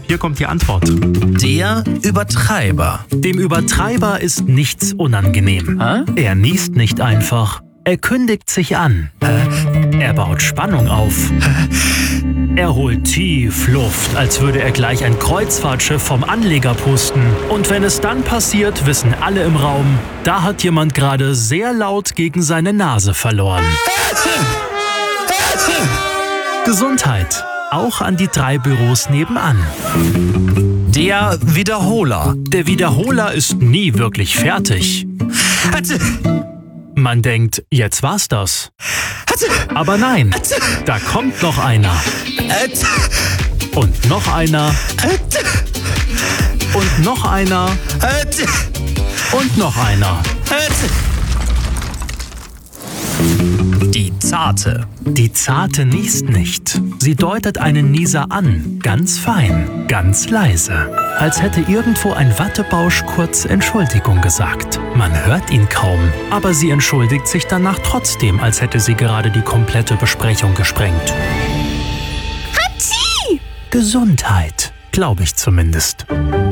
Hier kommt die Antwort. Der Übertreiber. Dem Übertreiber ist nichts unangenehm. Er niest nicht einfach. Er kündigt sich an. Er baut Spannung auf. Er holt tief Luft, als würde er gleich ein Kreuzfahrtschiff vom Anleger pusten. Und wenn es dann passiert, wissen alle im Raum, da hat jemand gerade sehr laut gegen seine Nase verloren. Gesundheit. Auch an die 3 Büros nebenan. Der Wiederholer. Der Wiederholer ist nie wirklich fertig. Man denkt, jetzt war's das. Aber nein, da kommt noch einer. Und noch einer. Und noch einer. Und noch einer. Die Zarte. Die Zarte niest nicht. Sie deutet einen Nieser an, ganz fein, ganz leise. Als hätte irgendwo ein Wattebausch kurz Entschuldigung gesagt. Man hört ihn kaum, aber sie entschuldigt sich danach trotzdem, als hätte sie gerade die komplette Besprechung gesprengt. Hatschi! Gesundheit, glaube ich zumindest.